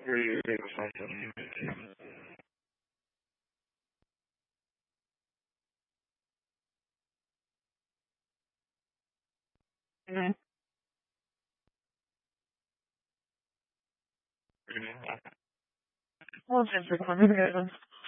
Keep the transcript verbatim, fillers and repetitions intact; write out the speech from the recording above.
really, really exciting. Mm-hmm. Well, it's interesting. I'm really good.